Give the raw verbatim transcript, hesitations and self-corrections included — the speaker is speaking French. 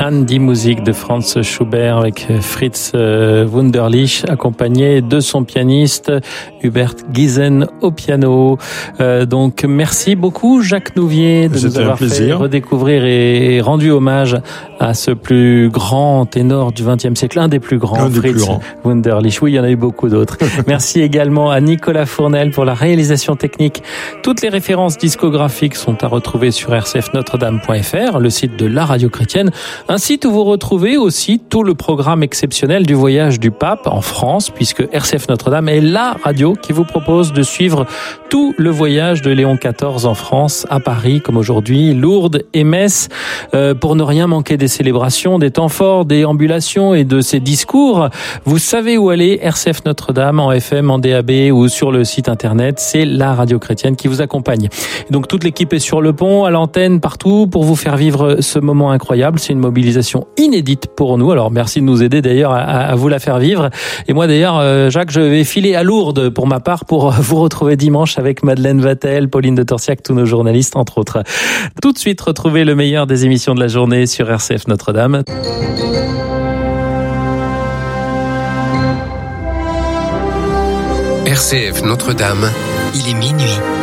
An die Musik de Franz Schubert avec Fritz Wunderlich, accompagné de son pianiste Hubert Giesen au piano. Euh, donc merci beaucoup Jacques Nouvier de C'était nous avoir fait redécouvrir et rendu hommage à ce plus grand ténor du vingtième siècle, un des plus grands, un des Fritz plus grands. Wunderlich. Oui, il y en a eu beaucoup d'autres. Merci également à Nicolas Fournel pour la réalisation technique. Toutes les références discographiques sont à retrouver sur r c f notre dame point f r, le site de la radio chrétienne, un site où vous retrouvez aussi tout le programme exceptionnel du voyage du pape en France, puisque R C F Notre-Dame est la radio qui vous propose de suivre tout le voyage de Léon quatorze en France, à Paris, comme aujourd'hui, Lourdes et Metz, euh, pour ne rien manquer des célébrations, des temps forts, des ambulations et de ses discours. Vous savez où aller, R C F Notre-Dame, en F M, en D A B ou sur le site internet, c'est la radio chrétienne qui vous accompagne. Et donc toute l'équipe est sur le pont, à l'antenne, partout, pour vous faire vivre ce moment incroyable. C'est une mobilisation inédite pour nous. Alors merci de nous aider d'ailleurs à, à vous la faire vivre. Et moi d'ailleurs, euh, Jacques, je vais filer à Lourdes pour ma part pour vous retrouver dimanche avec Madeleine Vatel, Pauline de Torsiac, tous nos journalistes entre autres. Tout de suite, retrouvez le meilleur des émissions de la journée sur R C F Notre-Dame. R C F Notre-Dame, il est minuit.